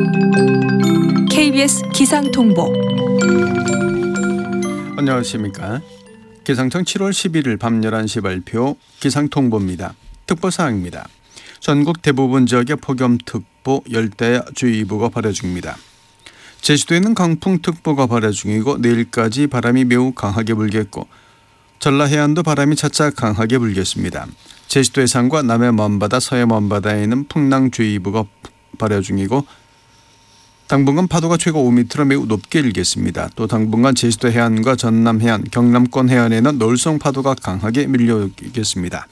KBS 기상통보. 안녕하십니까. 기상청 7월 11일 밤 11시 발표 기상통보입니다. 특보사항입니다. 전국 대부분 지역에 폭염특보, 열대야주의보가 발효 중입니다. 제주도에는 강풍특보가 발효 중이고 내일까지 바람이 매우 강하게 불겠고 전라 해안도 바람이 차차 강하게 불겠습니다. 제주도 해상과 남해 먼바다, 서해 먼바다에는 풍랑주의보가 발효 중이고 당분간 파도가 최고 5m로 매우 높게 일겠습니다. 또 당분간 제주도 해안과 전남 해안, 경남권 해안에는 놀성 파도가 강하게 밀려오겠습니다.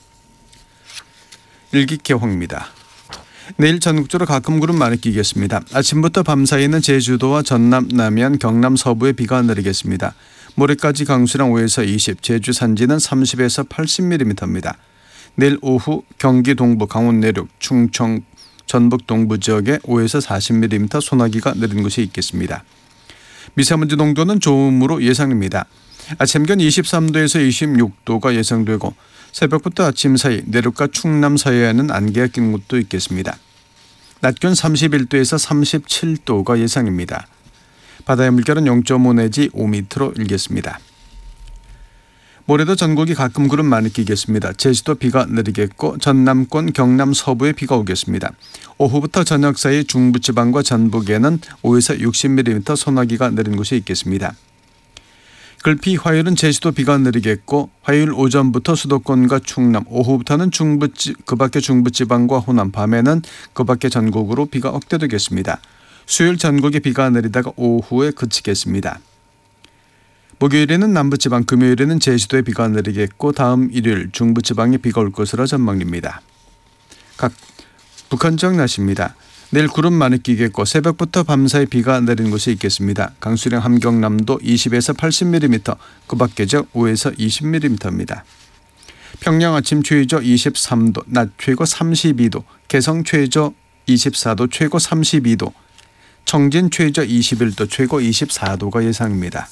일기개황입니다. 내일 전국적으로 가끔 구름 많이 끼겠습니다. 아침부터 밤 사이에는 제주도와 전남, 남해안, 경남 서부에 비가 내리겠습니다. 모레까지 강수량 5에서 20, 제주 산지는 30에서 80mm입니다. 내일 오후 경기 동부, 강원 내륙, 충청, 전북 동부 지역에 5에서 40mm 소나기가 내린 곳이 있겠습니다. 미세먼지 농도는 좋음으로 예상입니다. 아침 기온 23도에서 26도가 예상되고 새벽부터 아침 사이 내륙과 충남 서해안은 안개가 낀 곳도 있겠습니다. 낮 기온 31도에서 37도가 예상입니다. 바다의 물결은 0.5 내지 5m로 일겠습니다. 모레도 전국이 가끔 구름 많이 끼겠습니다. 제주도 비가 내리겠고 전남권, 경남 서부에 비가 오겠습니다. 오후부터 저녁 사이 중부지방과 전북에는 5에서 60mm 소나기가 내린 곳이 있겠습니다. 글피 화요일은 제주도 비가 내리겠고 화요일 오전부터 수도권과 충남, 오후부터는 그 밖의 중부지방과 호남, 밤에는 그 밖의 전국으로 비가 억대되겠습니다. 수요일 전국에 비가 내리다가 오후에 그치겠습니다. 목요일에는 남부지방, 금요일에는 제주도에 비가 내리겠고 다음 일요일 중부지방에 비가 올 것으로 전망됩니다. 각 북한 지역 날씨입니다. 내일 구름 많이 끼겠고 새벽부터 밤사이 비가 내리는 곳이 있겠습니다. 강수량 함경남도 20에서 80mm, 그 밖의 지역 5에서 20mm입니다. 평양 아침 최저 23도, 낮 최고 32도, 개성 최저 24도, 최고 32도, 청진 최저 21도, 최고 24도가 예상입니다.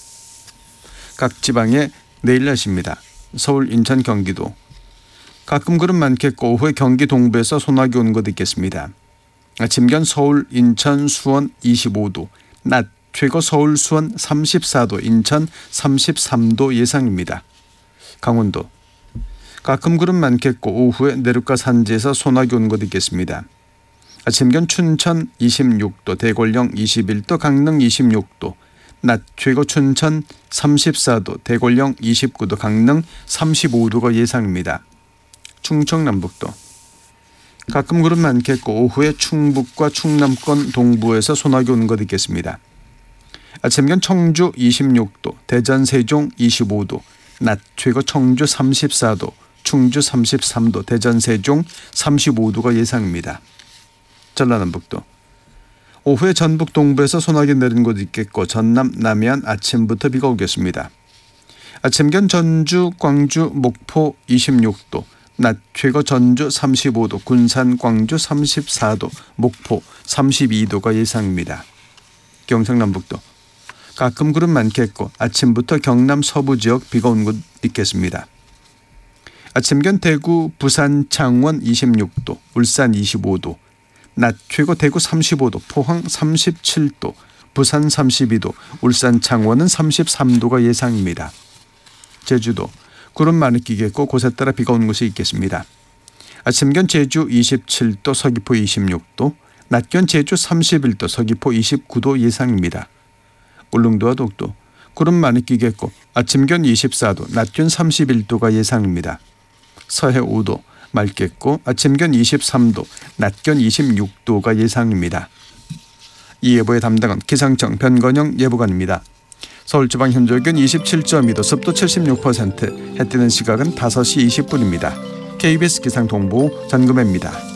각 지방의 내일 날씨입니다. 서울, 인천, 경기도 가끔 구름 많겠고 오후에 경기 동부에서 소나기 오는 곳 있겠습니다. 아침 기온 서울, 인천, 수원 25도, 낮 최고 서울, 수원 34도, 인천 33도 예상입니다. 강원도 가끔 구름 많겠고 오후에 내륙과 산지에서 소나기 오는 곳 있겠습니다. 아침 기온 춘천 26도, 대골령 21도, 강릉 26도, 낮 최고 춘천 34도, 대골령 29도, 강릉 35도가 예상입니다. 충청남북도 가끔 구름 많겠고 오후에 충북과 충남권 동부에서 소나기 오는 것 있겠습니다. 아침 기온 청주 26도, 대전 세종 25도, 낮 최고 청주 34도, 충주 33도, 대전 세종 35도가 예상입니다. 전라남북도 오후에 전북 동부에서 소나기 내리는 곳 있겠고 전남, 남해안 아침부터 비가 오겠습니다. 아침 기온 전주, 광주, 목포 26도, 낮 최고 전주 35도, 군산, 광주 34도, 목포 32도가 예상입니다. 경상남북도 가끔 구름 많겠고 아침부터 경남 서부 지역 비가 오는 곳 있겠습니다. 아침 기온 대구, 부산, 창원 26도, 울산 25도, 낮 최고 대구 35도, 포항 37도, 부산 32도, 울산, 창원은 33도가 예상입니다. 제주도 구름 많이 끼겠고 곳에 따라 비가 오는 곳이 있겠습니다. 아침 기온 제주 27도, 서귀포 26도, 낮 기온 제주 31도, 서귀포 29도 예상입니다. 울릉도와 독도 구름 많이 끼겠고 아침 기온 24도, 낮 기온 31도가 예상입니다. 서해 5도 맑겠고 아침 기온 23도, 낮 기온 26도가 예상입니다. 이 예보의 담당은 기상청 변건영 예보관입니다. 서울지방 현재 기온 27.2도, 습도 76%, 해 뜨는 시각은 5시 20분입니다. KBS 기상통보 전금혜입니다.